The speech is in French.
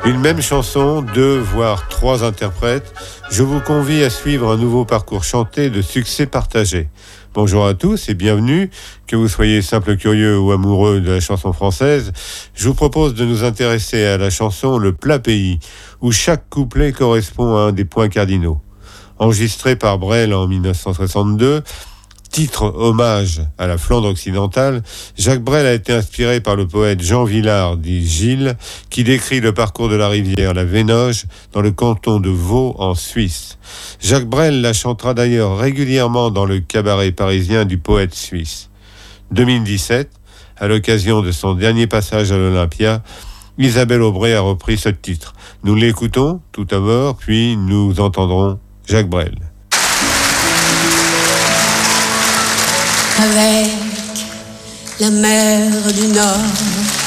Une même chanson, 2 voire 3 interprètes, je vous convie à suivre un nouveau parcours chanté de succès partagé. Bonjour à tous et bienvenue, que vous soyez simple curieux ou amoureux de la chanson française, je vous propose de nous intéresser à la chanson Le Plat Pays, où chaque couplet correspond à un des points cardinaux. Enregistré par Brel en 1962, titre hommage à la Flandre occidentale, Jacques Brel a été inspiré par le poète Jean Vilar, dit Gilles, qui décrit le parcours de la rivière la Vénoge dans le canton de Vaud en Suisse. Jacques Brel la chantera d'ailleurs régulièrement dans le cabaret parisien du poète suisse. 2017, à l'occasion de son dernier passage à l'Olympia, Isabelle Aubray a repris ce titre. Nous l'écoutons tout d'abord, puis nous entendrons Jacques Brel. Avec la mer du Nord,